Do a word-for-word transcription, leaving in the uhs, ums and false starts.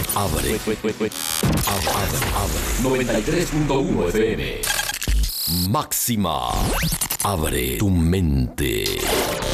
Abre. Abre, abre. noventa y tres punto uno F M. Máxima. Abre tu mente.